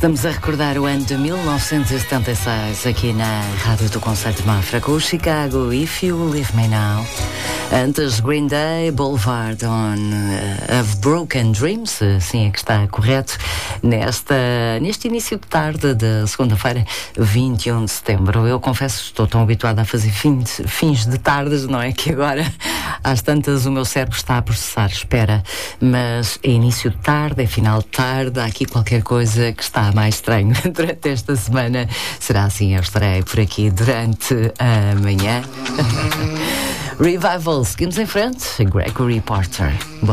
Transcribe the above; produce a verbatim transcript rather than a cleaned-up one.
Estamos a recordar o ano de mil novecentos e setenta e seis aqui na Rádio do Conceito de Mafra com o Chicago If You Leave Me Now. Antes Green Day, Boulevard on uh, of Broken Dreams, assim é que está correto, nesta, neste início de tarde de segunda-feira, vinte e um de setembro. Eu confesso, estou tão habituada a fazer fins, fins de tardes, não é? Que agora, às tantas, o meu cérebro está a processar, espera, mas é início de tarde, é final de tarde, há aqui qualquer coisa que está mais estranho durante esta semana. Será assim, eu estarei por aqui durante a manhã. Revival, seguimos em frente. Gregory Porter.